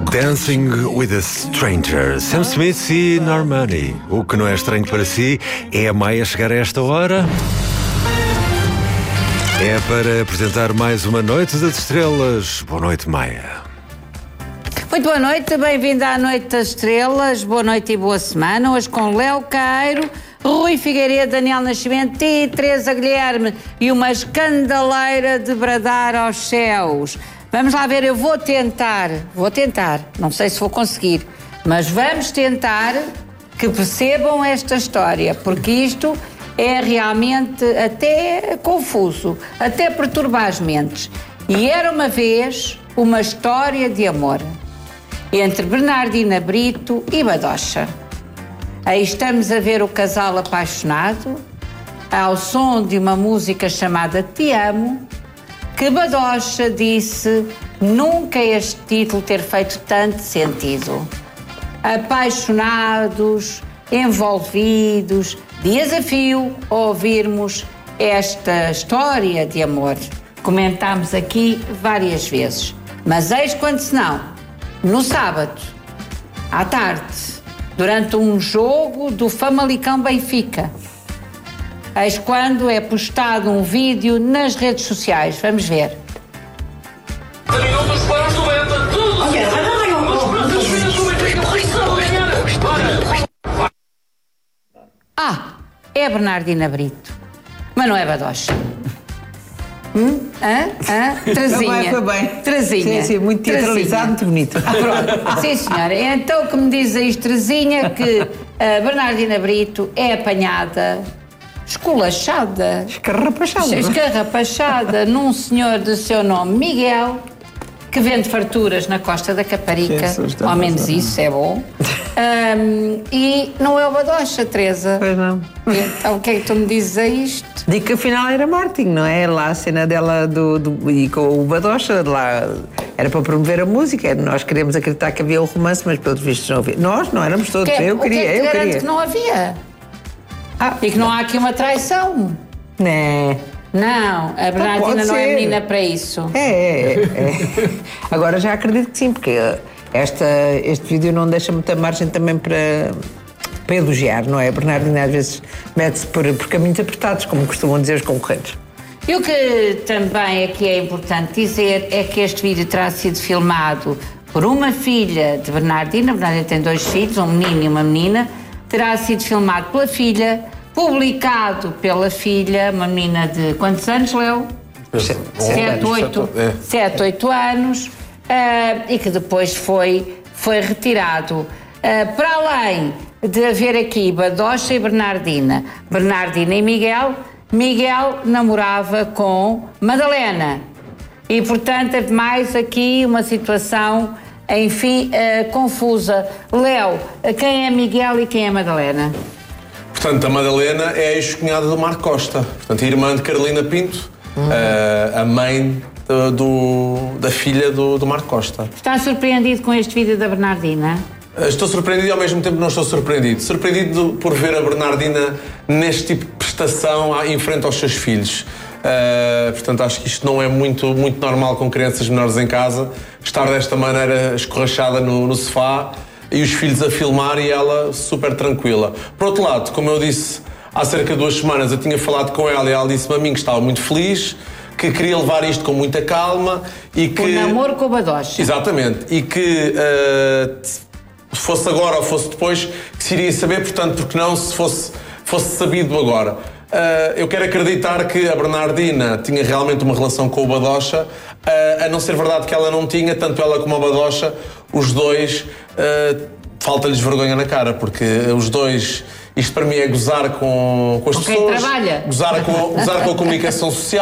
Dancing with a Stranger, Sam Smith e Normani. O que não é estranho para si é a Maia chegar a esta hora. É para apresentar mais uma Noite das Estrelas. Boa noite, Maia. Muito boa noite, bem-vindo à Noite das Estrelas. Boa noite e boa semana. Hoje com Léo Cairo, Rui Figueiredo, Daniel Nascimento e Teresa Guilherme. E uma escandaleira de bradar aos céus. Vamos lá ver, eu vou tentar, não sei se vou conseguir, mas vamos tentar que percebam esta história, porque isto é realmente até confuso, até perturba as mentes. E era uma vez uma história de amor entre Bernardina Brito e Badocha. Aí estamos a ver o casal apaixonado, ao som de uma música chamada Te Amo, que Badocha disse nunca este título ter feito tanto sentido. Apaixonados, envolvidos, dias a fio, ouvirmos esta história de amor. Comentámos aqui várias vezes. Mas eis quando se não, no sábado, à tarde, durante um jogo do Famalicão Benfica, eis quando é postado um vídeo nas redes sociais. Vamos ver. É Bernardina Brito, mas não é Badocha. Trazinha. Foi bem. Trazinha. Sim, muito teatralizado, muito bonito. Pronto. Sim, senhora. Então, que me diz aí, Trazinha, que a Bernardina Brito é apanhada, esculachada, escarrapachada num senhor de seu nome Miguel, que vende farturas na Costa da Caparica, ao menos isso é bom. E não é o Badocha, Teresa. Pois não. Então o que é que tu me dizes a isto? Digo que afinal era Martin, não é? Lá a cena dela e com o Badocha, lá era para promover a música. Nós queríamos acreditar que havia um romance, mas pelos vistos não havia. Nós não éramos todos, eu queria. Eu queria que não havia. E que não há aqui uma traição. Não, a Bernardina não é menina para isso. Agora já acredito que sim, porque este vídeo não deixa muita margem também para elogiar, não é? A Bernardina às vezes mete-se por caminhos apertados, como costumam dizer os concorrentes. E o que também aqui é importante dizer é que este vídeo terá sido filmado por uma filha de Bernardina. Bernardina tem 2 filhos, um menino e uma menina. Terá sido filmado pela filha, publicado pela filha, uma menina de quantos anos, Léo? 7, 8 anos, e que depois foi retirado. Para além de haver aqui Badocha e Bernardina e Miguel namorava com Madalena. E, portanto, é mais aqui uma situação, enfim, confusa. Léo, quem é Miguel e quem é Madalena? Portanto, a Madalena é a ex-cunhada do Marco Costa, portanto, a irmã de Carolina Pinto, a mãe da filha do Marco Costa. Está surpreendido com este vídeo da Bernardina? Estou surpreendido e ao mesmo tempo não estou surpreendido. Surpreendido por ver a Bernardina neste tipo de prestação em frente aos seus filhos. Portanto, acho que isto não é muito normal com crianças menores em casa, estar desta maneira escorrachada no sofá e os filhos a filmar e ela super tranquila. Por outro lado, como eu disse há cerca de 2 semanas, eu tinha falado com ela e ela disse-me a mim que estava muito feliz, que queria levar isto com muita calma e que... O namoro com o Badocha. Exatamente. E que fosse agora ou fosse depois, que se iria saber, portanto, porque não se fosse sabido agora. Eu quero acreditar que a Bernardina tinha realmente uma relação com o Badocha, a não ser verdade que ela não tinha, tanto ela como a Badocha, os dois, falta-lhes vergonha na cara, porque os dois, isto para mim é gozar com as pessoas, trabalha. Gozar com a comunicação social.